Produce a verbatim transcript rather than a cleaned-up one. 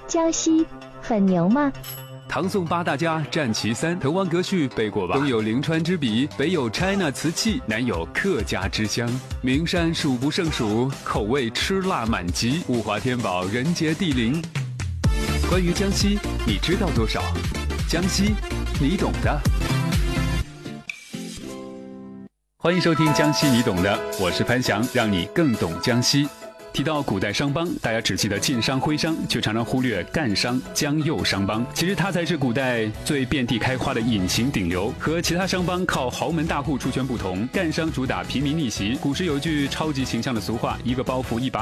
江西很牛吗？ 唐宋八大家占其三，滕王阁序背过吧？东有临川之笔，北有 China 瓷器，南有客家之乡，名山数不胜数，口味吃辣满级，物华天宝，人杰地灵。关于江西，你知道多少？江西，你懂的。欢迎收听《江西你懂的》，我是潘翔，让你更懂江西。提到古代商帮，大家只记得晋商、徽商，却常常忽略赣商、江右商帮。其实它才是古代最遍地开花的隐形顶流。和其他商帮靠豪门大户出圈不同，赣商主打平民逆袭。古时有句超级形象的俗话：一个包袱一把